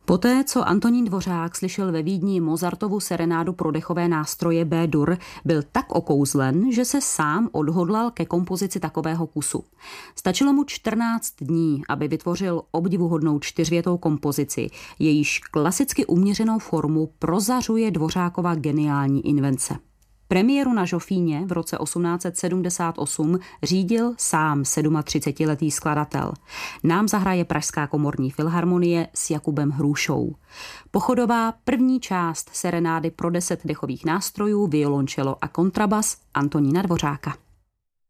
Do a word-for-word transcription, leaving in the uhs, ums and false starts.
Poté, co Antonín Dvořák slyšel ve Vídni Mozartovu serenádu pro dechové nástroje B-dur, byl tak okouzlen, že se sám odhodlal ke kompozici takového kusu. Stačilo mu čtrnáct dní, aby vytvořil obdivuhodnou čtyřvětou kompozici, jejíž klasicky uměřenou formu prozařuje Dvořákova geniální invence. Premiéru na Žofíně v roce osmnáct set sedmdesát osm řídil sám třicetisedmiletý skladatel. Nám zahraje Pražská komorní filharmonie s Jakubem Hrůšou. Pochodová první část serenády pro deset dechových nástrojů, violončelo a kontrabas Antonína Dvořáka.